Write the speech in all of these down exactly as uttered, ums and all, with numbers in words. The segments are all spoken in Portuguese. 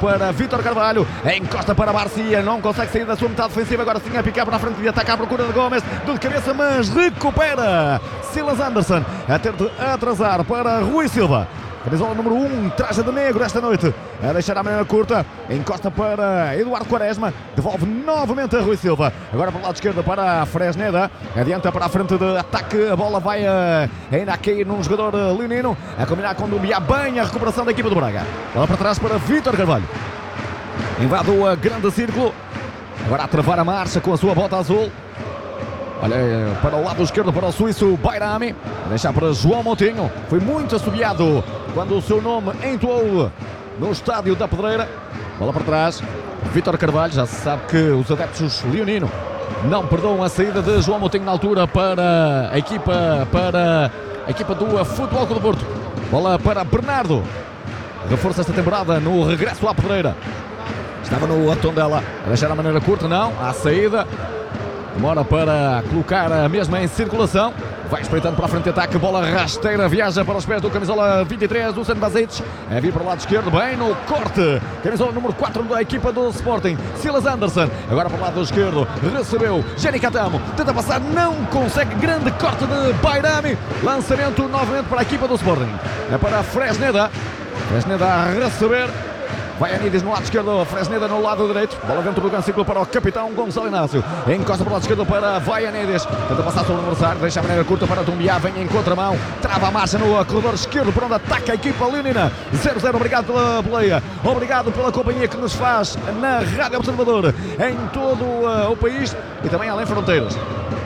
para Vítor Carvalho, encosta para Barcia, não consegue sair da sua metade defensiva, agora sim a picar para a frente de ataque à procura de Gomes, de cabeça, mas recupera Silas Anderson, a ter de atrasar para Rui Silva. Camisola número um, traje de negro esta noite, a deixar a maneira curta, encosta para Eduardo Quaresma, devolve novamente a Rui Silva, agora para o lado esquerdo para Fresneda, adianta para a frente de ataque, a bola vai a, ainda a cair num jogador leonino, a combinar com o Dumbia, bem a recuperação da equipa do Braga, bola para trás para Vítor Carvalho, invade o grande círculo, agora a travar a marcha com a sua bota azul. Olha para o lado esquerdo para o suíço Bayrami, deixar para João Moutinho, foi muito assobiado quando o seu nome entoou no estádio da Pedreira. Bola para trás, Vítor Carvalho, já se sabe que os adeptos leonino não perdoam a saída de João Moutinho na altura para a equipa, para a equipa do Futebol Clube do Porto. Bola para Bernardo, reforça esta temporada no regresso à Pedreira, estava no Tondela, a deixar a maneira curta, não, à saída. Demora para colocar a mesma em circulação. Vai espreitando para a frente de ataque. Bola rasteira. Viaja para os pés do camisola vinte e três, o Sanvazic. É vir para o lado esquerdo. Bem no corte. Camisola número quatro da equipa do Sporting. Silas Anderson. Agora para o lado esquerdo. Recebeu Jenny Catamo. Tenta passar. Não consegue. Grande corte de Bayrami. Lançamento novamente para a equipa do Sporting. É para Fresneda. Fresneda a receber. Vai Anides no lado esquerdo, Fresneda no lado direito. Bola dentro do grande círculo para o capitão Gonçalo Inácio. Encosta para o lado esquerdo para Vai Anides. Tenta passar sobre o adversário, deixa a maneira curta para Dumbia. Vem em contramão, trava a marcha no corredor esquerdo para onde ataca a equipa leonina. zero zero, obrigado pela boleia. Obrigado pela companhia que nos faz na Rádio Observador em todo uh, o país e também além fronteiras.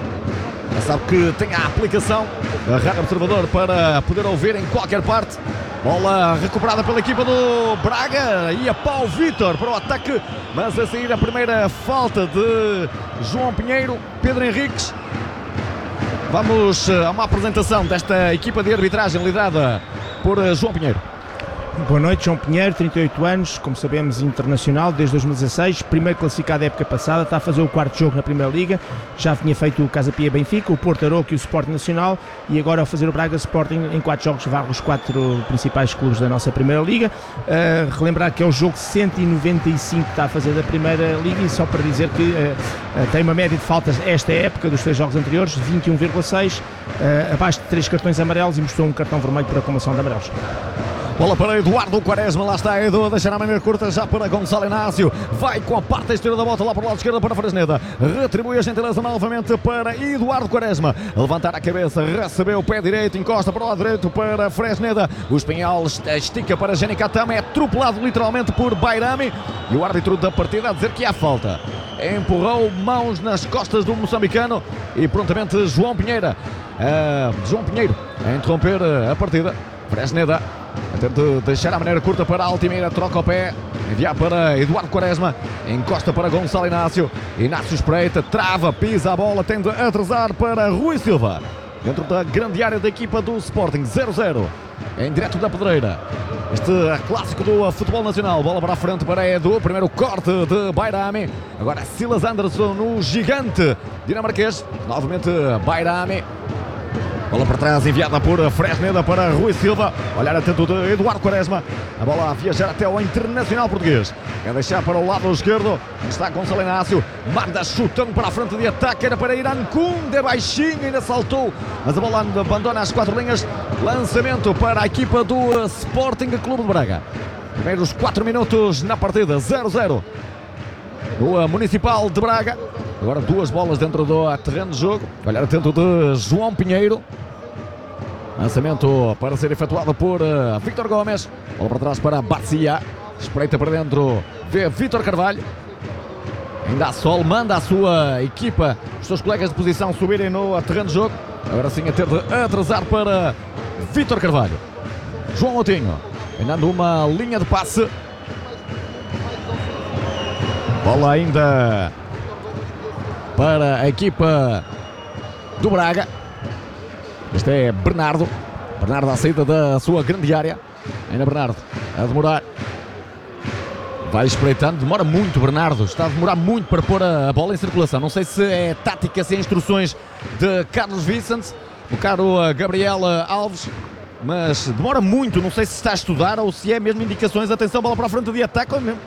Já sabe que tem a aplicação da Rádio Observador para poder ouvir em qualquer parte. Bola recuperada pela equipa do Braga e a pau Vítor para o ataque, mas a sair a primeira falta de João Pinheiro, Pedro Henriques. Vamos a uma apresentação desta equipa de arbitragem liderada por João Pinheiro. Boa noite, João Pinheiro, trinta e oito anos, como sabemos internacional desde dois mil e dezasseis, primeiro classificado da época passada, está a fazer o quarto jogo na Primeira Liga, já tinha feito o Casa Pia Benfica, o Porto Aroca e o Sporting Nacional e agora ao fazer o Braga Sporting em quatro jogos varre os quatro principais clubes da nossa Primeira Liga. Uh, relembrar que é o jogo cento e noventa e cinco que está a fazer da Primeira Liga e só para dizer que uh, uh, tem uma média de faltas esta época dos três jogos anteriores, vinte e um vírgula seis, uh, abaixo de três cartões amarelos e mostrou um cartão vermelho por acumulação de amarelos. Bola para Eduardo Quaresma, lá está Edu a deixar a maneira curta já para Gonçalo Inácio, vai com a parte exterior da volta lá para o lado esquerdo para Fresneda, retribui a gentileza novamente para Eduardo Quaresma, levantar a cabeça, recebeu o pé direito, encosta para o lado direito para Fresneda, o espanhol estica para Jenny Catamo, é atropelado literalmente por Bayrami e o árbitro da partida a dizer que há falta. Empurrou mãos nas costas do moçambicano e prontamente João Pinheiro, uh, João Pinheiro a interromper a partida. Fresneda a ter de deixar a maneira curta para Altimeira, troca o pé, enviar para Eduardo Quaresma, encosta para Gonçalo Inácio, Inácio espreita, trava, pisa a bola, tende a atrasar para Rui Silva, dentro da grande área da equipa do Sporting, zero zero, em direto da Pedreira, este clássico do futebol nacional, bola para a frente para Edu, primeiro corte de Bayrami, agora Silas Anderson no gigante dinamarquês, novamente Bayrami. Bola para trás, enviada por Fresneda para Rui Silva. Olhar atento de Eduardo Quaresma. A bola a viajar até ao Internacional português. Quer deixar para o lado esquerdo. Está Gonçalo Inácio. Manda chutando para a frente de ataque. Era para Irán Kunde, baixinho, ainda saltou. Mas a bola abandona as quatro linhas. Lançamento para a equipa do Sporting Clube de Braga. Primeiros quatro minutos na partida, zero zero. No Municipal de Braga. Agora duas bolas dentro do terreno de jogo. Olhar atento de João Pinheiro. Lançamento para ser efetuado por uh, Vítor Gomes. Bola para trás para Barcia. Espreita para dentro. Vê Vítor Carvalho. Ainda há sol. Manda a sua equipa, os seus colegas de posição subirem no terreno de jogo. Agora sim a ter de atrasar para Vítor Carvalho. João Moutinho. Ganhando uma linha de passe. Bola ainda para a equipa do Braga. Este é Bernardo. Bernardo à saída da sua grande área. Ainda Bernardo a demorar. Vai espreitando. Demora muito Bernardo. Está a demorar muito para pôr a bola em circulação. Não sei se é tática, se é instruções de Carlos Vicente, o caro Gabriel Alves. Mas demora muito. Não sei se está a estudar ou se é mesmo indicações. Atenção, bola para a frente de ataque.